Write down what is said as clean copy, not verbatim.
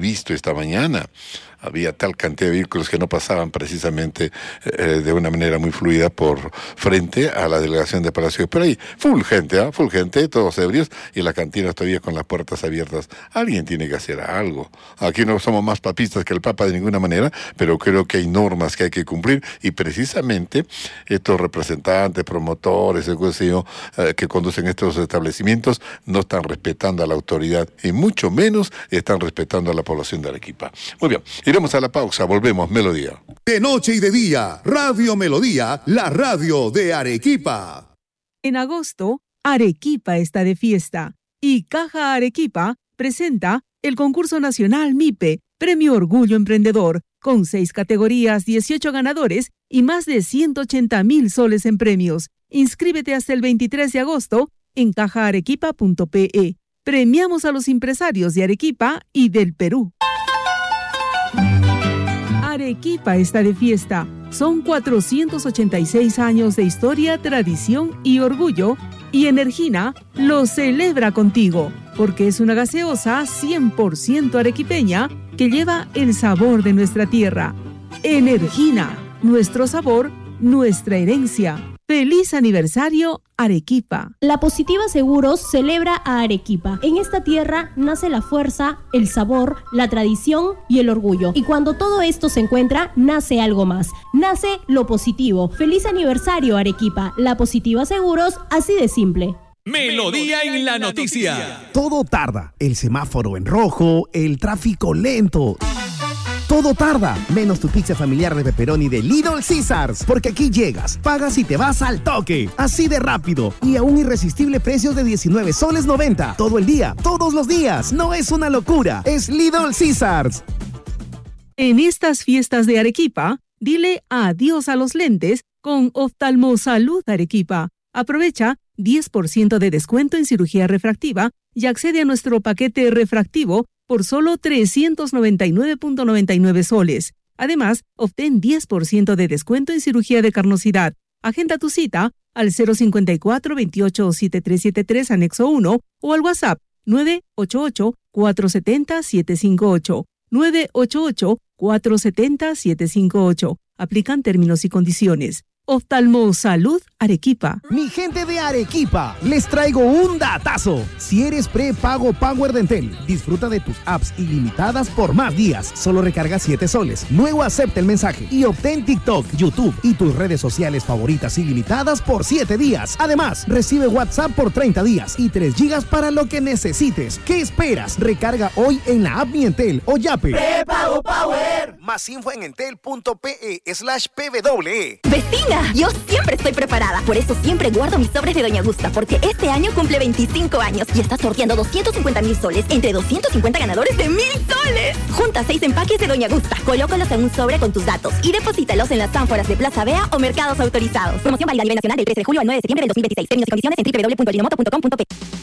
visto esta mañana. Había tal cantidad de vehículos que no pasaban precisamente de una manera muy fluida por frente a la delegación de Palacio. Pero ahí, full gente, todos ebrios, y la cantina todavía con las puertas abiertas. Alguien tiene que hacer algo. Aquí no somos más papistas que el Papa de ninguna manera, pero creo que hay normas que hay que cumplir, y precisamente estos representantes, promotores, que conducen estos establecimientos, no están respetando a la autoridad, y mucho menos están respetando a la población de Arequipa. Muy bien. Iremos a la pausa, volvemos, Melodía. De noche y de día, Radio Melodía, la radio de Arequipa. En agosto, Arequipa está de fiesta y Caja Arequipa presenta el concurso nacional MIPE, Premio Orgullo Emprendedor, con 6 categorías, 18 ganadores y más de 180,000 soles en premios. Inscríbete hasta el 23 de agosto en cajaarequipa.pe. Premiamos a los empresarios de Arequipa y del Perú. Arequipa está de fiesta. Son 486 años de historia, tradición y orgullo, y Energina lo celebra contigo, porque es una gaseosa 100% arequipeña que lleva el sabor de nuestra tierra. Energina, nuestro sabor, nuestra herencia. ¡Feliz aniversario, Arequipa! La Positiva Seguros celebra a Arequipa. En esta tierra nace la fuerza, el sabor, la tradición y el orgullo. Y cuando todo esto se encuentra, nace algo más. Nace lo positivo. ¡Feliz aniversario, Arequipa! La Positiva Seguros, así de simple. Melodía en la noticia. Todo tarda. El semáforo en rojo, el tráfico lento. Todo tarda, menos tu pizza familiar de pepperoni de Little Caesars, porque aquí llegas, pagas y te vas al toque, así de rápido, y a un irresistible precio de 19 soles 90, todo el día, todos los días. No es una locura, es Little Caesars. En estas fiestas de Arequipa, dile adiós a los lentes con Oftalmosalud Arequipa. Aprovecha 10% de descuento en cirugía refractiva y accede a nuestro paquete refractivo por solo 399.99 soles. Además, obtén 10% de descuento en cirugía de carnosidad. Agenda tu cita al 054-28-7373 anexo 1 o al WhatsApp 988-470-758. 988-470-758. Aplican términos y condiciones. Oftalmosalud Arequipa. Mi gente de Arequipa, les traigo un datazo. Si eres prepago Power de Entel, disfruta de tus apps ilimitadas por más días. Solo recarga 7 soles. Luego acepta el mensaje y obtén TikTok, YouTube y tus redes sociales favoritas ilimitadas por 7 días. Además, recibe WhatsApp por 30 días y 3 gigas para lo que necesites. ¿Qué esperas? Recarga hoy en la app Mi Entel o Yape. Prepago Power. Más info en entel.pe/pwe. Vecina, yo siempre estoy preparada. Por eso siempre guardo mis sobres de Doña Gusta, porque este año cumple 25 años y está sorteando 250,000 soles entre 250 ganadores de 1,000 soles. Junta 6 empaques de Doña Gusta, colócalos en un sobre con tus datos y deposítalos en las ánforas de Plaza Vea o mercados autorizados. Promoción válida a nivel nacional del 13 de julio al 9 de septiembre del 2026. Términos y condiciones en www.ajinomoto.com.pe.